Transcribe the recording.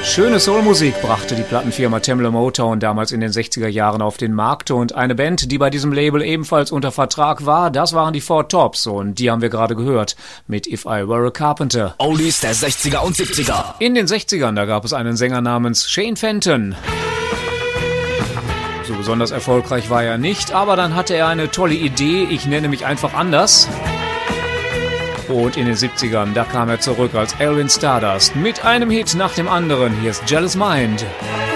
Schöne Soulmusik brachte die Plattenfirma Tamla Motown damals in den 60er Jahren auf den Markt und eine Band, die bei diesem Label ebenfalls unter Vertrag war, das waren die Four Tops und die haben wir gerade gehört mit If I Were a Carpenter. Oldies der 60er und 70er. In den 60ern, da gab es einen Sänger namens Shane Fenton. So besonders erfolgreich war er nicht, aber dann hatte er eine tolle Idee, ich nenne mich einfach anders. Und in den 70ern, da kam er zurück als Alvin Stardust mit einem Hit nach dem anderen. Hier ist Jealous Mind.